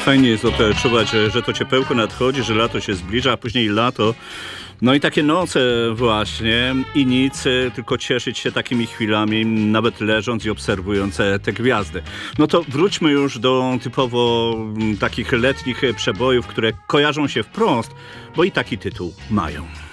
Fajnie jest czuwać, że to ciepełko nadchodzi, że lato się zbliża, a później lato. No i takie noce właśnie i nic, tylko cieszyć się takimi chwilami, nawet leżąc i obserwując te gwiazdy. No to wróćmy już do typowo takich letnich przebojów, które kojarzą się wprost, bo i taki tytuł mają.